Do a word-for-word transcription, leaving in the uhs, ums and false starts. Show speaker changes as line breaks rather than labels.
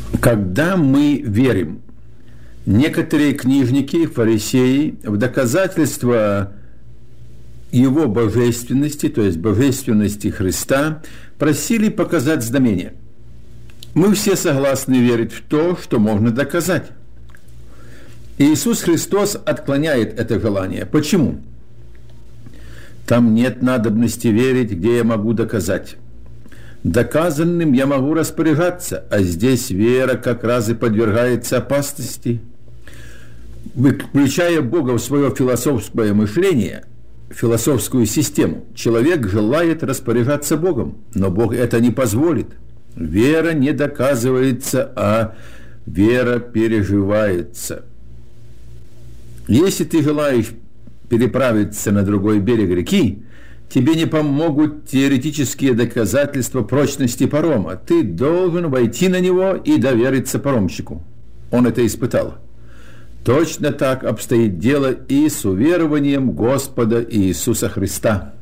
Когда мы верим, некоторые книжники, фарисеи, в доказательство его божественности, то есть божественности Христа, просили показать знамение. Мы все согласны верить в то, что можно доказать. Иисус Христос отклоняет это желание. Почему? Там нет надобности верить, где я могу доказать. Доказанным я могу распоряжаться, а здесь вера как раз и подвергается опасности. Включая Бога в свое философское мышление, философскую систему, человек желает распоряжаться Богом, но Бог это не позволит. Вера не доказывается, а вера переживается. Если ты желаешь переправиться на другой берег реки, тебе не помогут теоретические доказательства прочности парома. Ты должен войти на него и довериться паромщику. Он это испытал. Точно так обстоит дело и с уверованием Господа Иисуса Христа.